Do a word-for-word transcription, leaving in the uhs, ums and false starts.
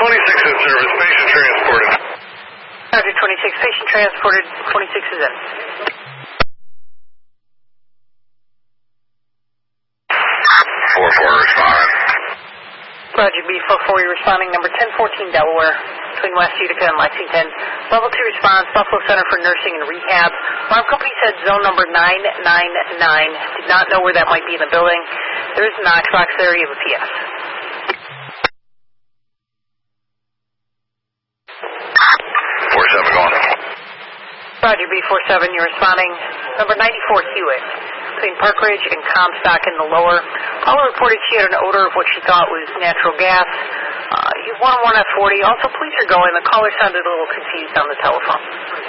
twenty-six in service, patient transported. Roger, twenty-six, patient transported, twenty-six is in. four four responding. Roger, B four four, you're responding number ten fourteen Delaware, between West Utica and Lexington. Level two response, Buffalo Center for Nursing and Rehab. Alarm company said zone number nine nine nine. Did not know where that might be in the building. There is a Knox box there, you have a P S. four seven going. Roger, B four seven, you're responding number ninety-four Hewitt, between Park Ridge and Comstock in the lower. Caller reported she had an odor of what she thought was natural gas. Uh, you one oh one F forty. Also, police are going. The caller sounded a little confused on the telephone.